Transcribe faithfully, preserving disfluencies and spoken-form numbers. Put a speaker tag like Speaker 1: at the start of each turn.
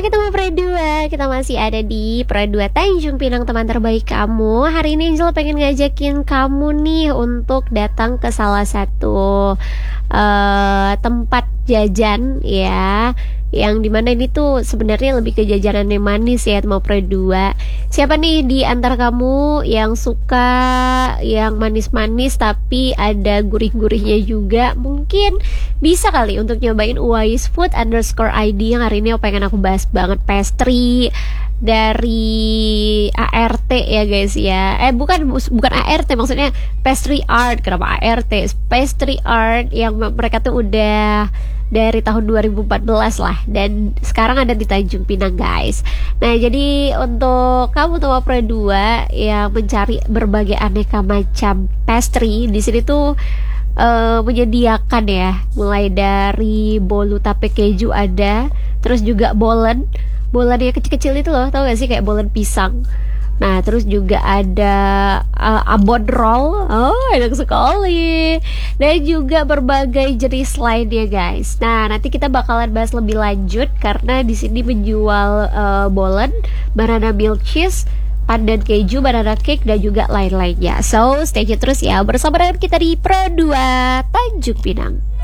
Speaker 1: ketemu Pro dua. Kita masih ada di Pro dua Tanjung Pinang, teman terbaik kamu. Hari ini Angel pengen ngajakin kamu nih untuk datang ke salah satu uh, tempat jajan ya, yang dimana ini tuh sebenarnya lebih ke jajanan yang manis ya, mau Pro dua. Siapa nih di antara kamu yang suka yang manis-manis tapi ada gurih-gurihnya juga? Mungkin bisa kali untuk nyobain Wise Food underscore I D yang hari ini pengen aku bahas banget. Pastry dari A R T ya guys ya. Eh bukan bukan A R T, maksudnya pastry art. Kenapa A R T? Pastry art yang mereka tuh udah dari tahun dua ribu empat belas lah, dan sekarang ada di Tanjung Pinang guys. Nah jadi untuk kamu tua Pro dua yang mencari berbagai aneka macam pastry, di sini tuh uh, menyediakan ya, mulai dari bolu tape keju ada, terus juga bolen bolen yang kecil-kecil itu loh, tau gak sih, kayak bolen pisang. Nah terus juga ada uh, abon roll, oh enak sekali, dan juga berbagai jenis lainnya guys. Nah nanti kita bakalan bahas lebih lanjut karena di sini menjual uh, bolen, banana milk cheese, pandan keju, banana cake, dan juga lain-lainnya. So stay tune terus ya bersama dengan kita di Pro dua Tanjung Pinang.